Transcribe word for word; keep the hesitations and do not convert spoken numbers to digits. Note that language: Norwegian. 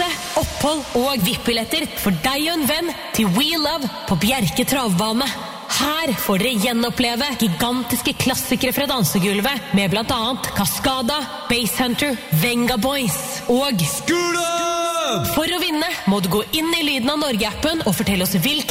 reise, opphold og V I P-billetter for deg og en venn til We Love på Bjerke travbane. Her får dere gjenoppleve gigantiske klassikere fra dansegulvet med blant annet Cascada, Basshunter, Venga Boys og Skole! For å vinne må du gå inn i Lyden av Norge-appen og fortelle oss hvilke